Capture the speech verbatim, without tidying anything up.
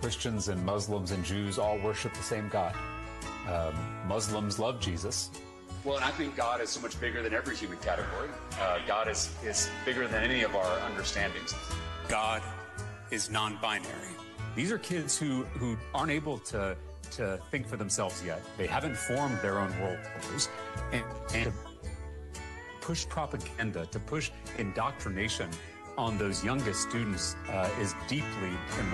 Christians and Muslims and Jews all worship the same God. Um, Muslims love Jesus. Well, and I think God is so much bigger than every human category. Uh, God is, is bigger than any of our understandings. God is non-binary. These are kids who, who aren't able to, to think for themselves yet. They haven't formed their own worldviews. And, and to push propaganda, to push indoctrination on those youngest students uh, is deeply